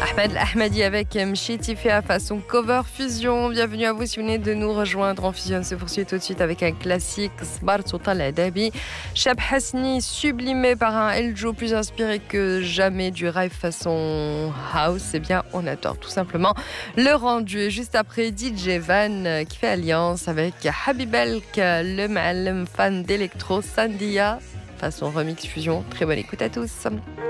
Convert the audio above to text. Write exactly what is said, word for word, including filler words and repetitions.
Ahmed Ahmadi avec Mchiti Fea façon cover fusion. Bienvenue à vous si vous venez de nous rejoindre. En fusion se poursuit tout de suite avec un classique, Sbar Sultan Adabi. Cheb Hasni sublimé par un Eljo plus inspiré que jamais du rave façon house. Eh bien, on adore tout simplement le rendu. Et juste après, D J Van qui fait alliance avec Habibelk, le Ma'alem fan d'électro, Sandia façon remix fusion. Très bonne écoute à tous.